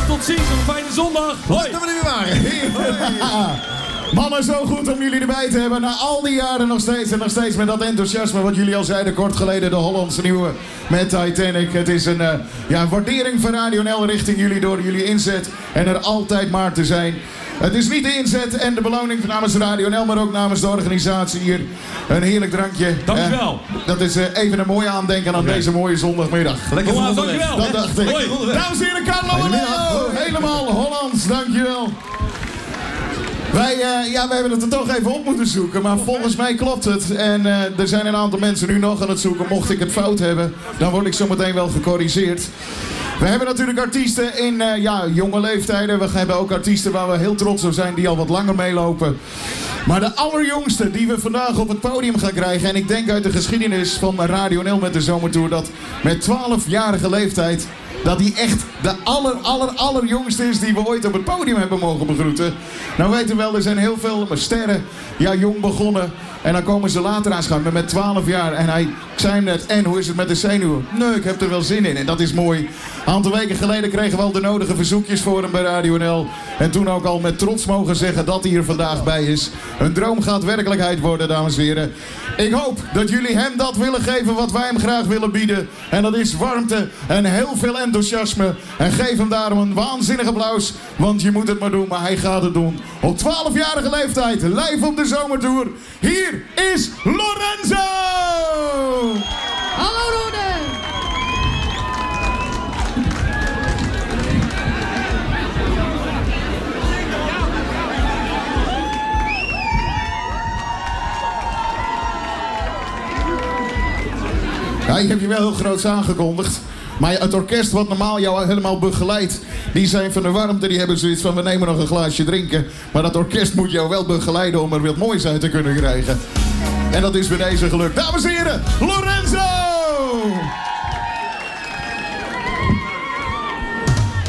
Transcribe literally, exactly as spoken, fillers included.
tot ziens, een fijne zondag. Hoi. Dat we er weer waren. Mannen, zo goed om jullie erbij te hebben. Na al die jaren nog steeds en nog steeds met dat enthousiasme wat jullie al zeiden kort geleden. De Hollandse nieuwe met Titanic. Het is een uh, ja, waardering van Radio N L richting jullie door jullie inzet. En er altijd maar te zijn. Het is niet de inzet en de beloning namens Radio N L, maar ook namens de organisatie hier. Een heerlijk drankje. Dankjewel. Uh, dat is uh, even een mooi aandenken aan okay. deze mooie zondagmiddag. Lekker vol dankjewel. Dat dacht ik. Hoi. Dames en heren, Carlo en Leo. Helemaal Hollands, dankjewel. Wij, uh, ja, wij hebben het er toch even op moeten zoeken, maar volgens mij klopt het. En uh, er zijn een aantal mensen nu nog aan het zoeken. Mocht ik het fout hebben, dan word ik zo meteen wel gecorrigeerd. We hebben natuurlijk artiesten in uh, ja, jonge leeftijden. We hebben ook artiesten waar we heel trots op zijn die al wat langer meelopen. Maar de allerjongste die we vandaag op het podium gaan krijgen, en ik denk uit de geschiedenis van Radio N L met de Zomertour, dat met twaalfjarige leeftijd dat hij echt de aller, aller, allerjongste is die we ooit op het podium hebben mogen begroeten. Nou weten we wel, er zijn heel veel sterren, ja, jong begonnen. En dan komen ze later aanschouwen, met twaalf jaar. En hij zei net, en hoe is het met de zenuwen? Nee, ik heb er wel zin in. En dat is mooi. Een aantal weken geleden kregen we al de nodige verzoekjes voor hem bij Radio N L. En toen ook al met trots mogen zeggen dat hij er vandaag bij is. Een droom gaat werkelijkheid worden, dames en heren. Ik hoop dat jullie hem dat willen geven wat wij hem graag willen bieden. En dat is warmte en heel veel enthousiasme. En geef hem daarom een waanzinnig applaus. Want je moet het maar doen, maar hij gaat het doen. Op twaalfjarige leeftijd, live op de Zomertour. Hier is Lorenzo! Hallo Rode! Ja, ik heb je wel heel groots aangekondigd. Maar het orkest wat normaal jou helemaal begeleidt, die zijn van de warmte, die hebben zoiets van we nemen nog een glaasje drinken. Maar dat orkest moet jou wel begeleiden om er wat moois uit te kunnen krijgen. En dat is bij deze gelukt. Dames en heren, Lorenzo!